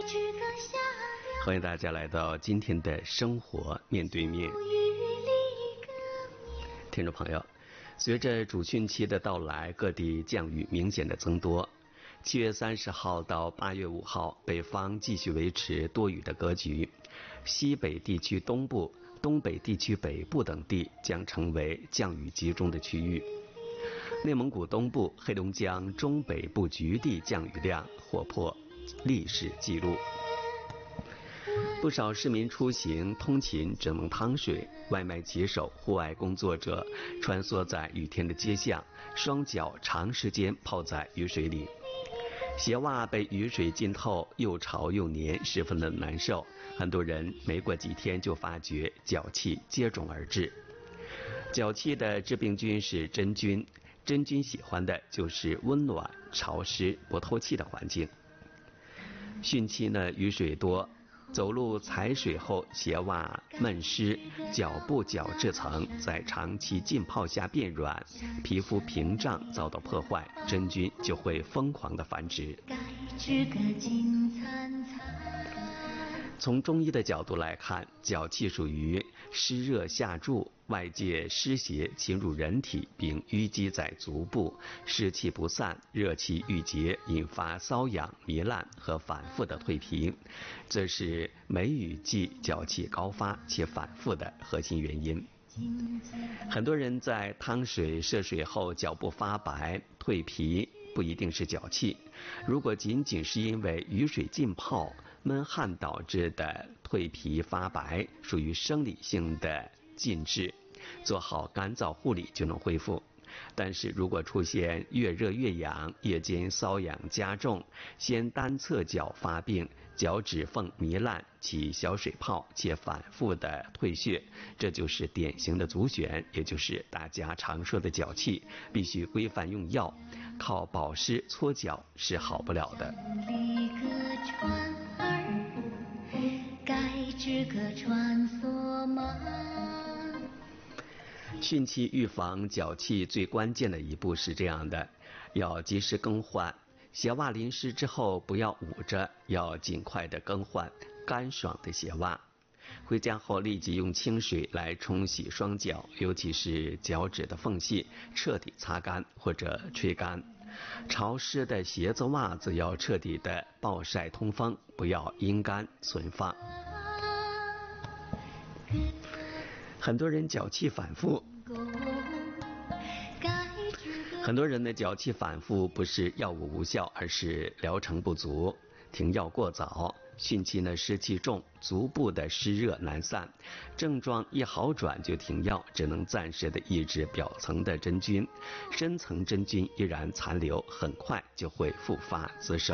欢迎大家来到今天的生活面对面。听众朋友，随着主汛期的到来，各地降雨明显的增多。7月30号到8月5号，北方继续维持多雨的格局，西北地区东部、东北地区北部等地将成为降雨集中的区域。内蒙古东部、黑龙江中北部局地降雨量或破历史记录。不少市民出行通勤只能趟水，外卖骑手、户外工作者穿梭在雨天的街巷，双脚长时间泡在雨水里，鞋袜被雨水浸透，又潮又黏，十分的难受。很多人没过几天就发觉脚气接踵而至。脚气的致病菌是真菌，真菌喜欢的就是温暖、潮湿、不透气的环境。汛期呢，雨水多，走路踩水后鞋袜闷湿，脚部角质层在长期浸泡下变软，皮肤屏障遭到破坏，真菌就会疯狂的繁殖。从中医的角度来看，脚气属于湿热下注，外界湿邪侵入人体并淤积在足部，湿气不散，热气郁结，引发瘙痒、糜烂和反复的蜕皮，这是梅雨季脚气高发且反复的核心原因。很多人在汤水涉水后脚部发白、蜕皮，不一定是脚气。如果仅仅是因为雨水浸泡、闷汗导致的蜕皮发白，属于生理性的浸滞，做好干燥护理就能恢复。但是如果出现越热越痒、夜间瘙痒加重、先单侧脚发病、脚趾缝糜烂、起小水泡且反复的退血，这就是典型的足癣，也就是大家常说的脚气，必须规范用药，靠保湿搓脚是好不了的。汛期预防脚气最关键的一步是这样的，要及时更换鞋袜，淋湿之后不要捂着，要尽快的更换干爽的鞋袜。回家后立即用清水来冲洗双脚，尤其是脚趾的缝隙，彻底擦干或者吹干。潮湿的鞋子袜子要彻底的暴晒通风，不要阴干存放。很多人脚气反复，不是药物无效，而是疗程不足，停药过早。汛期呢，湿气重，足部的湿热难散，症状一好转就停药，只能暂时的抑制表层的真菌，深层真菌依然残留，很快就会复发滋生。